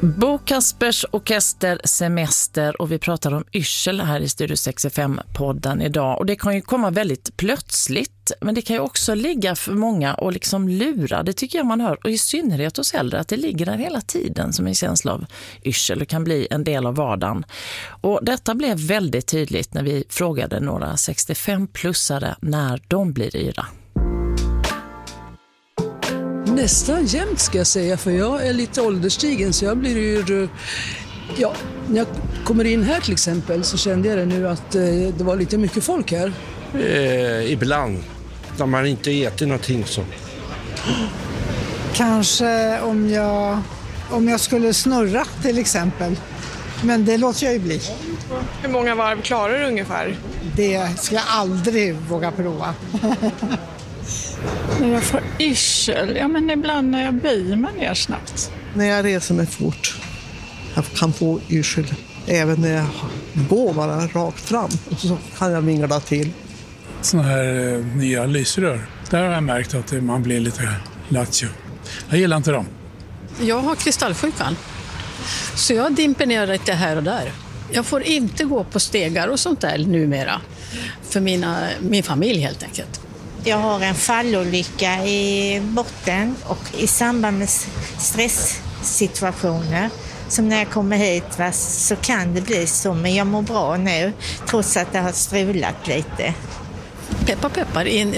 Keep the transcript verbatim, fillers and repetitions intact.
Bo Kaspers Orkester Semester, och vi pratar om yrsel här i Studio sextiofem-podden idag. Och det kan ju komma väldigt plötsligt, men det kan ju också ligga för många och liksom lura. Det tycker jag man hör, och i synnerhet hos äldre, att det ligger där hela tiden som en känsla av yrsel och kan bli en del av vardagen. Och detta blev väldigt tydligt när vi frågade några sextiofem-plussare när de blir yra. Nästan jämt ska jag säga, för jag är lite ålderstigen så jag blir ju... Ja, när jag kommer in här till exempel så kände jag det nu att eh, det var lite mycket folk här. Eh, ibland, när man inte äter någonting så. Kanske om jag, om jag skulle snurra till exempel. Men det låter jag ju bli. Hur många varv klarar du ungefär? Det ska jag aldrig våga prova. När jag får yrsel, ja men ibland när jag böjer mig ner snabbt. När jag reser mig fort, jag kan få yrsel. Även när jag går bara rakt fram så kan jag vingla till. Såna här eh, nya lysrör, där har jag märkt att man blir lite lattjo. Jag gillar inte dem. Jag har kristallsjukan, så jag dimper ner lite här och där. Jag får inte gå på stegar och sånt där numera, för mina, min familj helt enkelt. Jag har en fallolycka i botten och i samband med stresssituationer som när jag kommer hit va, så kan det bli så, men jag mår bra nu trots att det har strulat lite. Peppar peppar,